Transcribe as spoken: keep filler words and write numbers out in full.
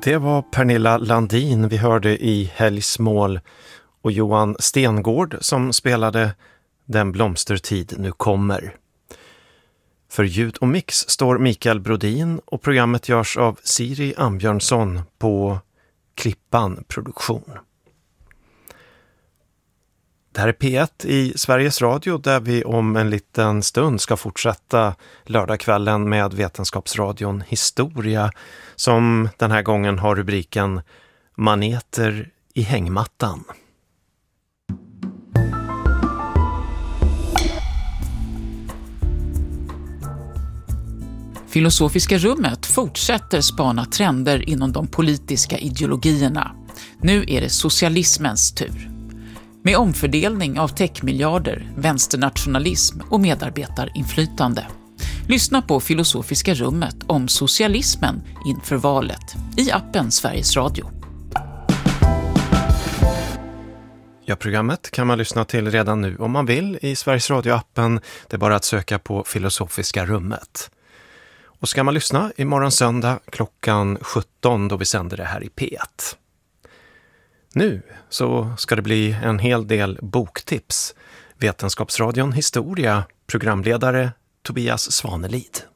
Det var Pernilla Landin vi hörde i Helgsmål och Johan Stengård som spelade Den blomstertid nu kommer. För ljud och mix står Mikael Brodin och programmet görs av Siri Ambjörnsson på Klippan Produktion. Det här är P ett i Sveriges Radio där vi om en liten stund ska fortsätta lördagskvällen med Vetenskapsradion Historia som den här gången har rubriken Maneter i hängmattan. Filosofiska rummet fortsätter spana trender inom de politiska ideologierna. Nu är det socialismens tur. Med omfördelning av techmiljarder, vänsternationalism och medarbetarinflytande. Lyssna på Filosofiska rummet om socialismen inför valet i appen Sveriges Radio. Ja, programmet kan man lyssna till redan nu om man vill i Sveriges Radio-appen. Det är bara att söka på Filosofiska rummet. Och ska man lyssna imorgon söndag klockan sjutton då vi sänder det här i P ett. Nu så ska det bli en hel del boktips. Vetenskapsradion Historia, programledare Tobias Svanelid.